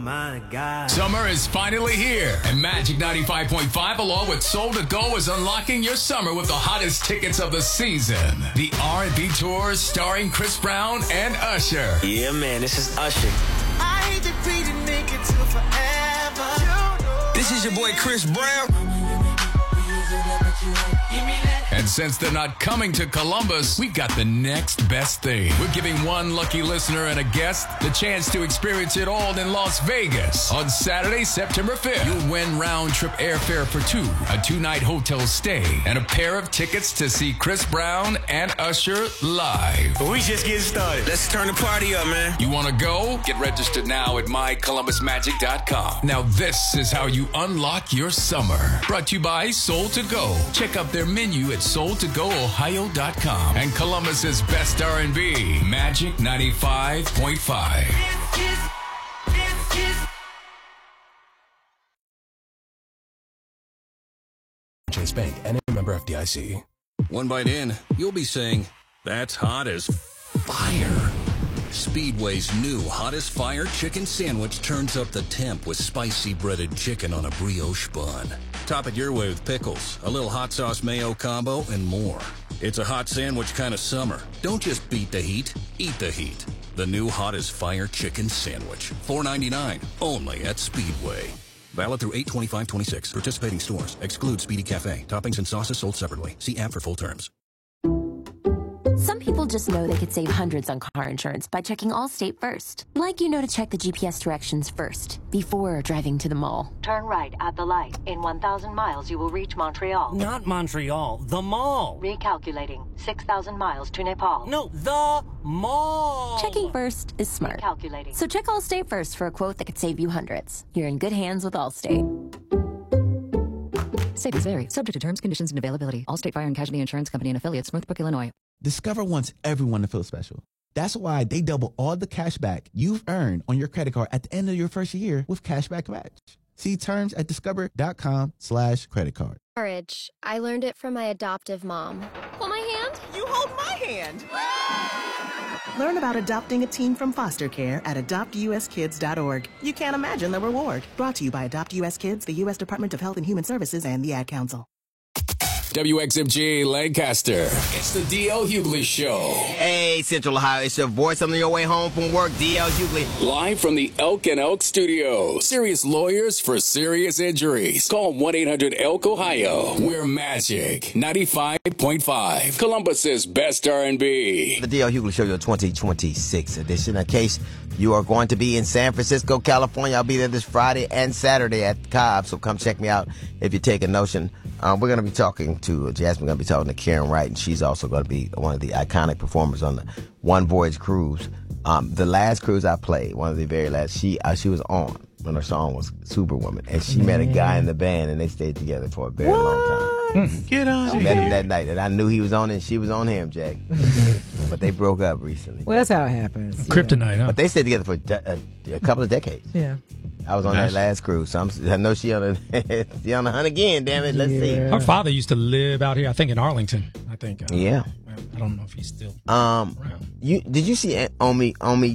my God. Summer is finally here, and Magic 95.5 along with Soul to Go is unlocking your summer with the hottest tickets of the season. The R&B tour starring Chris Brown and Usher. Yeah, man, this is Usher. I hate to be the nigga till forever. This is your boy Chris Brown. And since they're not coming to Columbus, we've got the next best thing. We're giving one lucky listener and a guest the chance to experience it all in Las Vegas. On Saturday, September 5th, you'll win round-trip airfare for two, a two-night hotel stay, and a pair of tickets to see Chris Brown and Usher live. But we just getting started. Let's turn the party up, man. You want to go? Get registered now at mycolumbusmagic.com. Now this is how you unlock your summer. Brought to you by Soul to Go. Check out their menu at soul2goohio.com. And Columbus's best R&B, Magic 95.5. Chase Bank and a member FDIC. One bite in, you'll be saying, that's hot as fire. Speedway's new Hottest Fire Chicken Sandwich turns up the temp with spicy breaded chicken on a brioche bun. Top it your way with pickles, a little hot sauce mayo combo, and more. It's a hot sandwich kind of summer. Don't just beat the heat, eat the heat. The new Hottest Fire Chicken Sandwich. $4.99, only at Speedway. Valid through 8/25/26. Participating stores. Exclude Speedy Cafe. Toppings and sauces sold separately. See app for full terms. Some people just know they could save hundreds on car insurance by checking Allstate first. Like to check the GPS directions first, before driving to the mall. Turn right at the light. In 1,000 miles, you will reach Montreal. Not Montreal, the mall. Recalculating. 6,000 miles to Nepal. No, the mall. Checking first is smart. Recalculating. So check Allstate first for a quote that could save you hundreds. You're in good hands with Allstate. Savings vary. Subject to terms, conditions, and availability. Allstate Fire and Casualty Insurance Company and affiliates, Northbrook, Illinois. Discover wants everyone to feel special. That's why they double all the cash back you've earned on your credit card at the end of your first year with Cashback Match. See terms at discover.com/credit card. Courage. I learned it from my adoptive mom. Hold my hand. You hold my hand. Learn about adopting a teen from foster care at adoptuskids.org. You can't imagine the reward. Brought to you by Adopt US Kids, the U.S. Department of Health and Human Services, and the Ad Council. WXMG Lancaster. It's the D.L. Hughley Show. Hey, Central Ohio, it's your voice on your way home from work, D.L. Hughley. Live from the Elk and Elk Studios. Serious lawyers for serious injuries. Call 1-800-ELK-OHIO. We're Magic 95.5. Columbus's best R&B. The D.L. Hughley Show, your 2026 edition. In case you are going to be in San Francisco, California, I'll be there this Friday and Saturday at Cobb, so come check me out if you take a notion. We're going to be talking to, Jasmine's going to be talking to Karen Wright, and she's also going to be one of the iconic performers on the One Voyage cruise. The last cruise I played, one of the very last, she was on when her song was Superwoman, and she met a guy in the band, and they stayed together for a very long time. Get on She met him that night, and I knew he was on it, and she was on him, Jack. But they broke up recently. Well, that's how it happens. Kryptonite, huh? But they stayed together for a couple of decades. Yeah. I was on that last cruise, so I know she on the hunt again, damn it. Let's see. Her father used to live out here, I think, in Arlington. I think. Yeah. I don't know if he's still around. Did you see Amy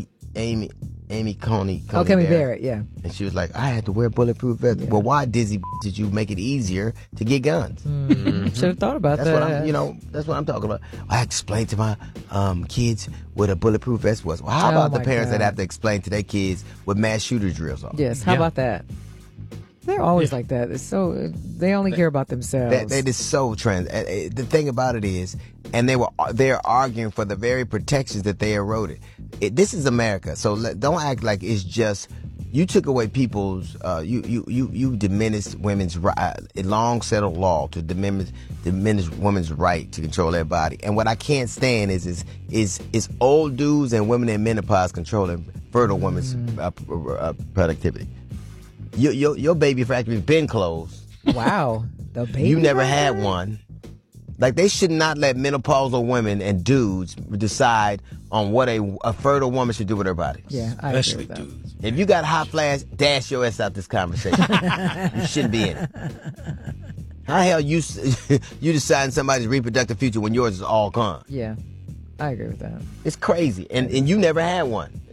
Coney Barrett, yeah. And she was like, I had to wear bulletproof vests. Yeah. Well, why, did you make it easier to get guns? Should have thought about that's that. That's what I'm talking about. I explained to my kids what a bulletproof vest was. Well, how about the parents that have to explain to their kids what mass shooter drills are? Yes, how about that? They're always like that. It's so they only care about themselves. That is so trans. The thing about it is, and they're arguing for the very protections that they eroded. This is America, so don't act like it's just you took away people's. You diminished women's right. A long settled law to diminish women's right to control their body. And what I can't stand is old dudes and women in menopause controlling fertile women's productivity. Your baby factory's been closed. Wow. The baby You never had one. Like, they should not let menopausal women and dudes decide on what a fertile woman should do with her body. Yeah, I agree with that. Dudes. If you got hot flash, dash your ass out this conversation. You shouldn't be in it. How the hell you deciding somebody's reproductive future when yours is all gone? Yeah, I agree with that. It's crazy. And you never had one.